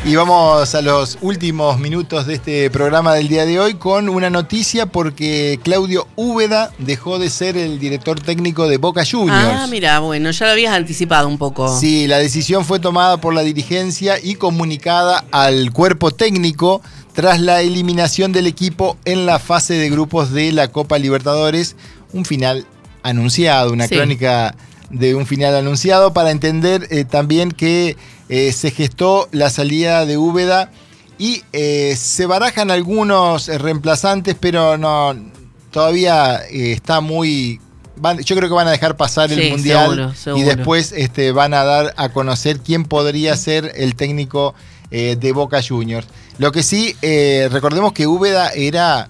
Y vamos a los últimos minutos de este programa del día de hoy con una noticia porque Claudio Úbeda dejó de ser el director técnico de Boca Juniors. Ah, mira, bueno, ya lo habías anticipado un poco. Sí, la decisión fue tomada por la dirigencia y comunicada al cuerpo técnico tras la eliminación del equipo en la fase de grupos de la Copa Libertadores. Un final anunciado, una crónica de un final anunciado para entender también que se gestó la salida de Úbeda y se barajan algunos reemplazantes, pero no todavía está muy... yo creo que van a dejar pasar el Mundial seguro. Y después van a dar a conocer quién podría ser el técnico de Boca Juniors. Lo que sí, recordemos que Úbeda era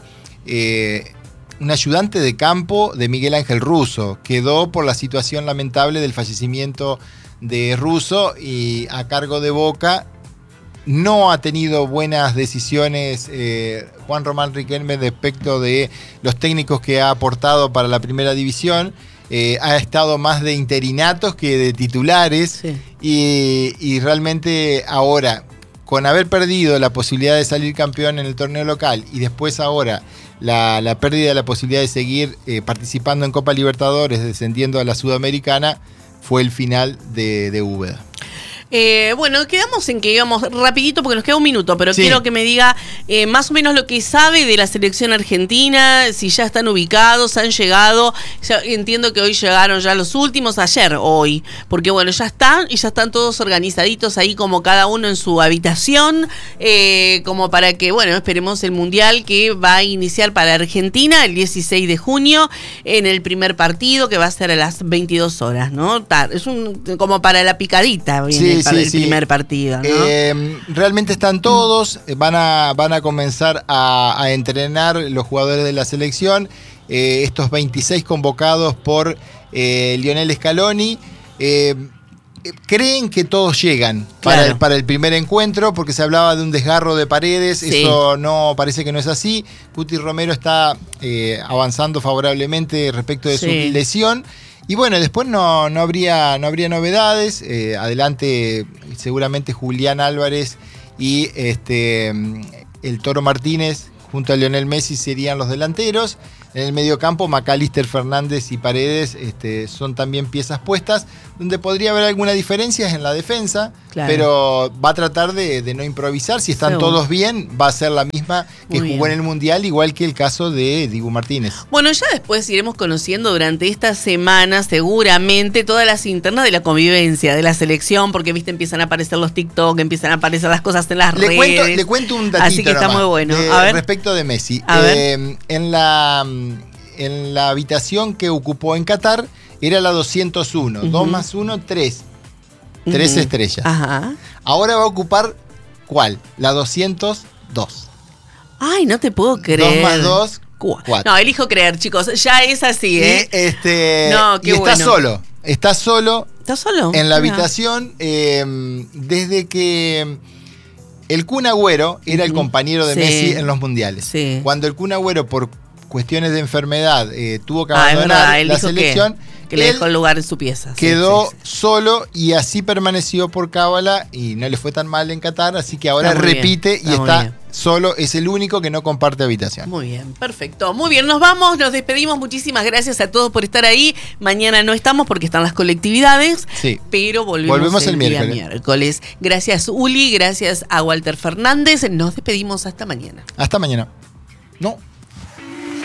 un ayudante de campo de Miguel Ángel Russo. Quedó por la situación lamentable del fallecimiento de Russo y a cargo de Boca. No ha tenido buenas decisiones Juan Román Riquelme respecto de los técnicos que ha aportado para la primera división. Ha estado más de interinatos que de titulares. Sí. Y realmente ahora, con haber perdido la posibilidad de salir campeón en el torneo local y después ahora la pérdida de la posibilidad de seguir participando en Copa Libertadores, descendiendo a la Sudamericana, fue el final de Úbeda. Bueno, quedamos en que íbamos rapidito porque nos queda un minuto, pero quiero que me diga más o menos lo que sabe de la selección argentina, si ya están ubicados, han llegado. Ya entiendo que hoy llegaron ya los últimos, hoy, porque bueno, ya están todos organizaditos ahí como cada uno en su habitación, como para que, bueno, esperemos el Mundial que va a iniciar para Argentina el 16 de junio en el primer partido que va a ser a las 22 horas, ¿no? Es como para la picadita, viene. Para el primer partido, ¿no? Realmente están todos, van a comenzar a entrenar los jugadores de la selección, estos 26 convocados por Lionel Scaloni. Creen que todos llegan para el primer encuentro, porque se hablaba de un desgarro de Paredes, eso no parece que no es así. Cuti Romero está avanzando favorablemente respecto de su lesión. Y bueno, después no habría novedades. Adelante seguramente Julián Álvarez y el Toro Martínez junto a Lionel Messi serían los delanteros. En el mediocampo, McAllister, Fernández y Paredes son también piezas puestas, donde podría haber alguna diferencia en la defensa, pero va a tratar de no improvisar. Si están todos bien, va a ser la misma que jugó en el Mundial, igual que el caso de Dibu Martínez. Bueno, ya después iremos conociendo durante esta semana seguramente todas las internas de la convivencia de la selección, porque empiezan a aparecer los TikTok, empiezan a aparecer las cosas en las redes. Le cuento un datito. Así que está muy bueno. Respecto de Messi. En la habitación que ocupó en Qatar era la 201. 2 más 1, 3. 3 estrellas. Ajá. Ahora va a ocupar, ¿cuál? La 202. Ay, no te puedo creer. 2 más 2, 4. No, elijo creer, chicos. Ya es así, ¿eh? Y está solo. Está solo. ¿Está solo? En la habitación desde que el Kun Agüero era el compañero de Messi en los mundiales. Sí. Cuando el Kun Agüero, por cuestiones de enfermedad, tuvo que abandonar la selección, que le dejó el lugar en su pieza. Quedó solo y así permaneció por cábala y no le fue tan mal en Qatar, así que ahora repite y está solo, es el único que no comparte habitación. Muy bien, perfecto. Muy bien, nos vamos, nos despedimos. Muchísimas gracias a todos por estar ahí. Mañana no estamos porque están las colectividades, pero volvemos el miércoles. Gracias, Uli, gracias a Walter Fernández. Nos despedimos hasta mañana. Hasta mañana. No.